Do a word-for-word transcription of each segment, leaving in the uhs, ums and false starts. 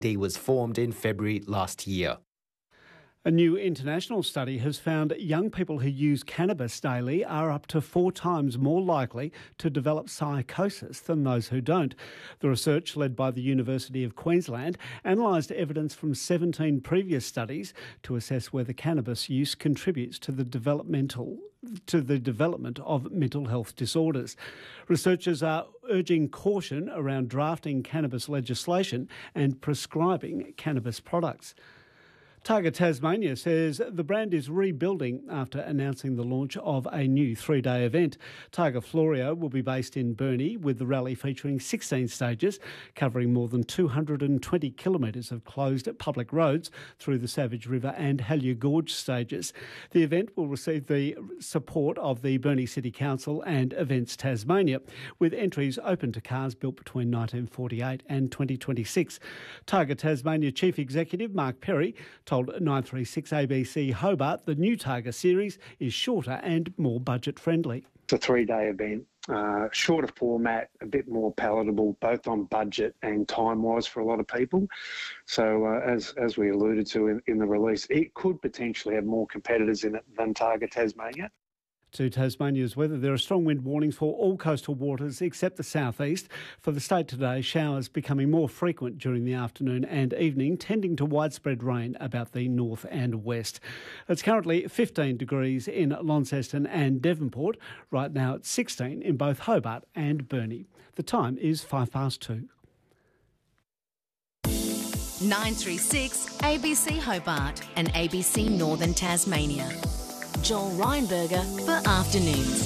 D was formed in February last year. A new international study has found young people who use cannabis daily are up to four times more likely to develop psychosis than those who don't. The research, led by the University of Queensland, analysed evidence from seventeen previous studies to assess whether cannabis use contributes to the developmental to the development of mental health disorders. Researchers are urging caution around drafting cannabis legislation and prescribing cannabis products. Targa Tasmania says the brand is rebuilding after announcing the launch of a new three-day event. Targa Florio will be based in Burnie, with the rally featuring sixteen stages, covering more than two hundred twenty kilometres of closed public roads through the Savage River and Hellier Gorge stages. The event will receive the support of the Burnie City Council and Events Tasmania, with entries open to cars built between nineteen forty-eight and twenty twenty-six. Targa Tasmania Chief Executive Mark Perry told nine three six A B C Hobart the new Targa series is shorter and more budget-friendly. It's a three-day event, uh, shorter format, a bit more palatable, both on budget and time-wise for a lot of people. So uh, as as we alluded to in, in the release, it could potentially have more competitors in it than Targa Tasmania. To Tasmania's weather, there are strong wind warnings for all coastal waters except the southeast. For the state today, showers becoming more frequent during the afternoon and evening, tending to widespread rain about the north and west. It's currently fifteen degrees in Launceston and Devonport. Right now it's sixteen in both Hobart and Burnie. The time is five past two. nine three six A B C Hobart and A B C Northern Tasmania. Joel Reinberger for Afternoons.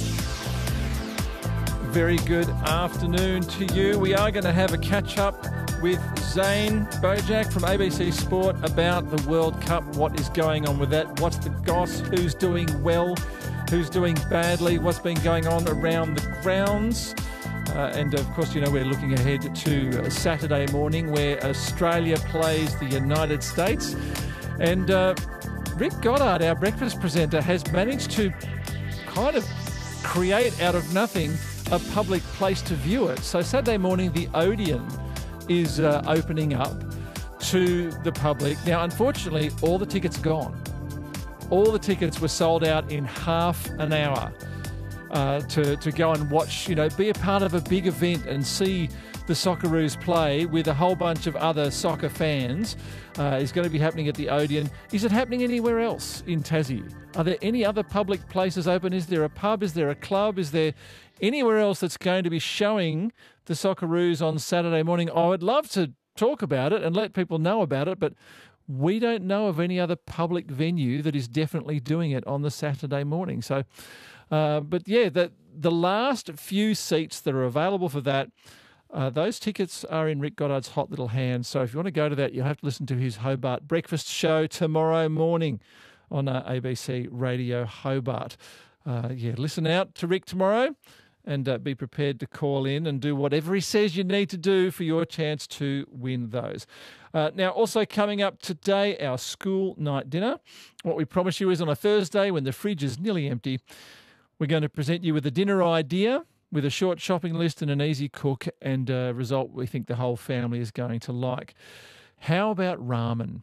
Very good afternoon to you. We are going to have a catch-up with Zane Bojack from A B C Sport about the World Cup. What is going on with that? What's the goss? Who's doing well? Who's doing badly? What's been going on around the grounds? Uh, and, of course, you know, we're looking ahead to Saturday morning where Australia plays the United States. And uh, Rick Goddard, our breakfast presenter, has managed to kind of create out of nothing a public place to view it. So Saturday morning, the Odeon is uh, opening up to the public. Now, unfortunately, all the tickets are gone. All the tickets were sold out in half an hour uh, to, to go and watch, you know, be a part of a big event and see the Socceroos play with a whole bunch of other soccer fans. Uh, is going to be happening at the Odeon. Is it happening anywhere else in Tassie? Are there any other public places open? Is there a pub? Is there a club? Is there anywhere else that's going to be showing the Socceroos on Saturday morning? I would love to talk about it and let people know about it, but we don't know of any other public venue that is definitely doing it on the Saturday morning. So, uh, but yeah, the, the last few seats that are available for that, Uh, those tickets are in Rick Goddard's hot little hand. So if you want to go to that, you'll have to listen to his Hobart breakfast show tomorrow morning on uh, A B C Radio Hobart. Uh, yeah, listen out to Rick tomorrow and uh, be prepared to call in and do whatever he says you need to do for your chance to win those. Uh, now, also coming up today, our school night dinner. What we promise you is on a Thursday when the fridge is nearly empty, we're going to present you with a dinner idea with a short shopping list and an easy cook and a result we think the whole family is going to like. How about ramen?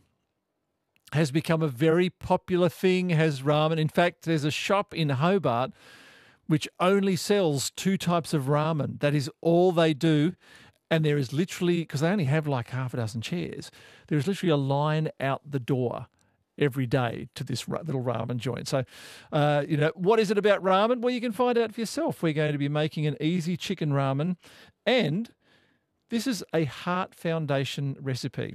Has become a very popular thing, has ramen. In fact, there's a shop in Hobart which only sells two types of ramen. That is all they do. And there is literally, because they only have like half a dozen chairs, there is literally a line out the door every day to this little ramen joint. So, uh, you know, what is it about ramen? Well, you can find out for yourself. We're going to be making an easy chicken ramen, and this is a Heart Foundation recipe.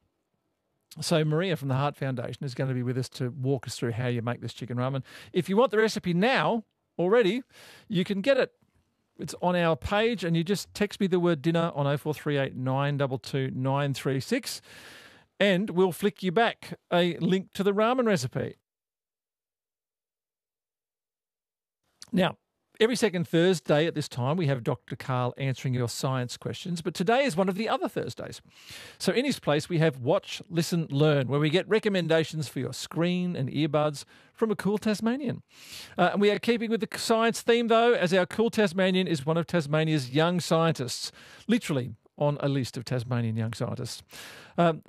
So Maria from the Heart Foundation is going to be with us to walk us through how you make this chicken ramen. If you want the recipe now already, you can get it. It's on our page, and you just text me the word dinner on oh four three eight, nine two two, nine three six. And we'll flick you back a link to the ramen recipe. Now, every second Thursday at this time, we have Doctor Karl answering your science questions, but today is one of the other Thursdays. So in his place, we have Watch, Listen, Learn, where we get recommendations for your screen and earbuds from a cool Tasmanian. Uh, and we are keeping with the science theme, though, as our cool Tasmanian is one of Tasmania's young scientists. Literally, on a list of Tasmanian young scientists. Um,